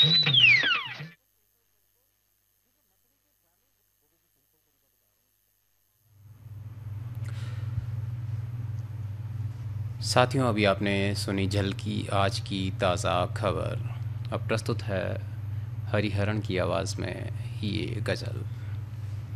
साथियों, अभी आपने सुनी झलकी आज की ताज़ा खबर। अब प्रस्तुत है हरिहरन की आवाज़ में ये गज़ल।